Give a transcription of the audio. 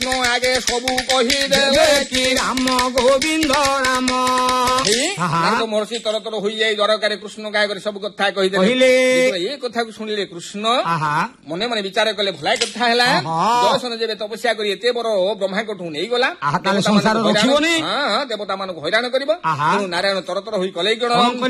কৃষ্ণ আগে সবু কহিদেলে কি রাম গোবিন্দ রাম নারদ মহর্ষি তরতর হইযাই দ্বারকারে কৃষ্ণ গায়ে করে ସବୁ କଥା କହିଦେଲେ ଏ କଥାକୁ ଶୁଣିଲେ କୃଷ୍ଣ ମନେ ମନେ ବିଚାର କଲେ ଭଲାଇ କଥା ହେଲା ଦର୍ଶନ ଯେବେ ତପସ୍ୟା କରି ଏତେ ବଡ ବ୍ରହ୍ମାଙ୍କଠୁ ନେଇଗଲା ଦେବତା ମାନଙ୍କୁ ହଇରାଣ କରିବ ତେଣୁ ନାରାୟଣ ତରତର ହୋଇ କଲେ କଣ